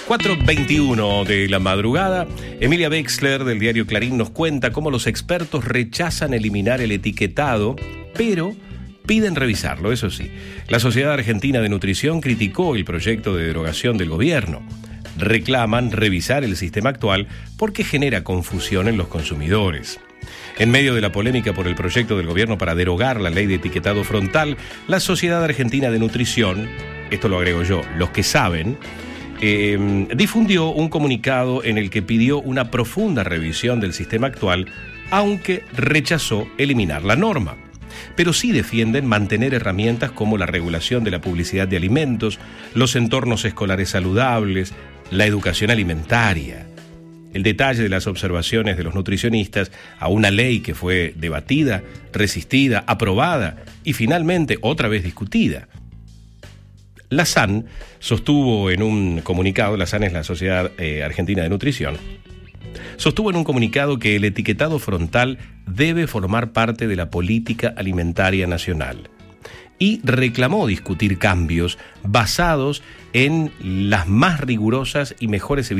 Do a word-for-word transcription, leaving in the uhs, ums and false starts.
cuatro veintiuno de la madrugada, Emilia Wexler del diario Clarín nos cuenta cómo los expertos rechazan eliminar el etiquetado, pero piden revisarlo, eso sí. La Sociedad Argentina de Nutrición criticó el proyecto de derogación del gobierno. Reclaman revisar el sistema actual porque genera confusión en los consumidores. En medio de la polémica por el proyecto del gobierno para derogar la ley de etiquetado frontal, la Sociedad Argentina de Nutrición, esto lo agrego yo, los que saben, eh, difundió un comunicado en el que pidió una profunda revisión del sistema actual, aunque rechazó eliminar la norma. Pero sí defienden mantener herramientas como la regulación de la publicidad de alimentos, los entornos escolares saludables, la educación alimentaria. El detalle de las observaciones de los nutricionistas a una ley que fue debatida, resistida, aprobada y finalmente otra vez discutida. La S A N sostuvo en un comunicado, la S A N es la Sociedad eh, Argentina de Nutrición, sostuvo en un comunicado que el etiquetado frontal debe formar parte de la política alimentaria nacional y reclamó discutir cambios basados en las más rigurosas y mejores evidencias